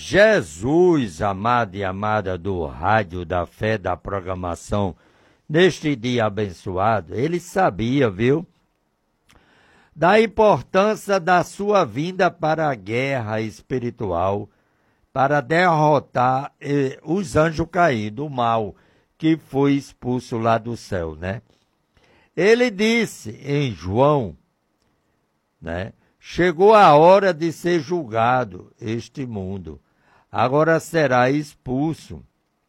Jesus, amado e amada do Rádio da Fé, da programação, neste dia abençoado, ele sabia, viu, da importância da sua vinda para a guerra espiritual, para derrotar os anjos caídos, o mal que foi expulso lá do céu, né? Ele disse em João, né? Chegou a hora de ser julgado este mundo. Agora será expulso.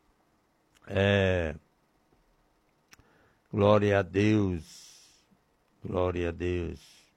Glória a Deus. Glória a Deus.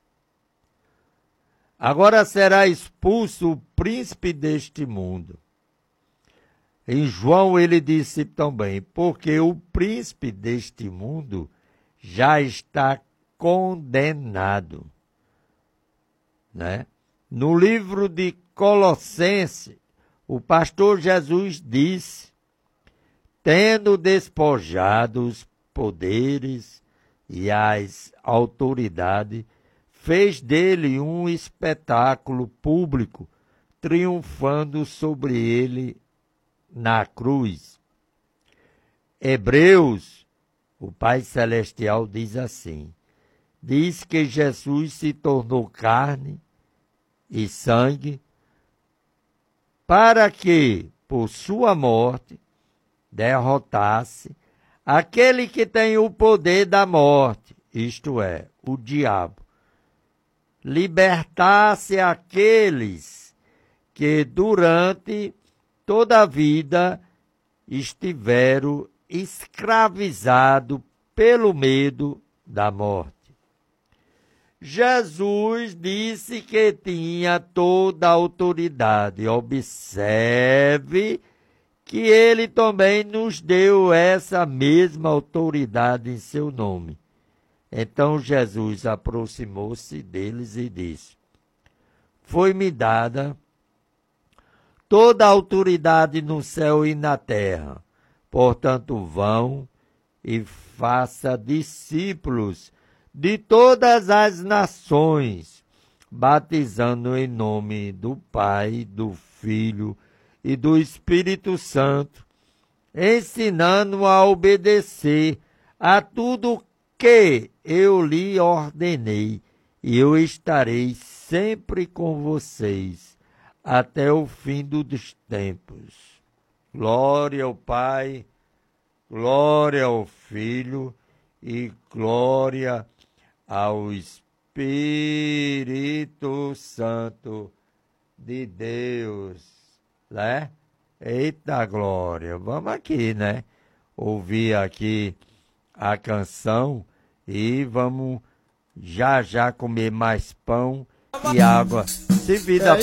Agora será expulso o príncipe deste mundo. Em João ele disse também, porque o príncipe deste mundo já está condenado. Né? No livro de Colossenses, o pastor Jesus disse, tendo despojado os poderes e as autoridades, fez dele um espetáculo público, triunfando sobre ele na cruz. Hebreus, o Pai Celestial diz assim, diz que Jesus se tornou carne e sangue, para que, por sua morte, derrotasse aquele que tem o poder da morte, isto é, o diabo. Libertasse aqueles que durante toda a vida estiveram escravizados pelo medo da morte. Jesus disse que tinha toda a autoridade. Observe que ele também nos deu essa mesma autoridade em seu nome. Então Jesus aproximou-se deles e disse, foi-me dada toda a autoridade no céu e na terra. Portanto, vão e faça discípulos de todas as nações, batizando em nome do Pai, do Filho e do Espírito Santo, ensinando a obedecer a tudo que eu lhe ordenei, e eu estarei sempre com vocês até o fim dos tempos. Glória ao Pai, glória ao Filho e glória ao Espírito Santo de Deus, né? Eita glória! Vamos aqui, né? Ouvir aqui a canção e vamos já comer mais pão e água. Se vida